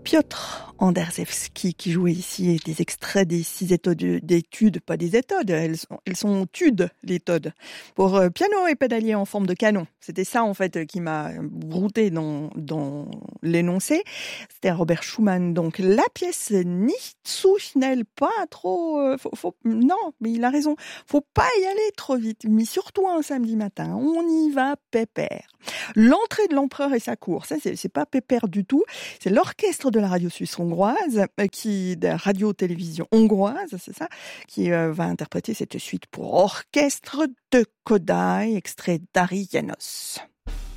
Piotr Anderszewski qui jouait ici des extraits des 6 études d'études, pas des études, elles sont tudes, les études, pour piano et pédalier en forme de canon. C'était ça en fait qui m'a brouté dans l'énoncé. C'était Robert Schumann. Donc la pièce nicht zu schnell, pas trop, non, mais il a raison, faut pas y aller trop vite, mais surtout un samedi matin, on y va pépère. L'entrée de l'empereur et sa cour, ça c'est pas pépère du tout, c'est l'orchestre de la radio suisse hongroise, de radio-télévision hongroise, c'est ça, qui va interpréter cette suite pour orchestre de Kodály, extrait d'Ari János.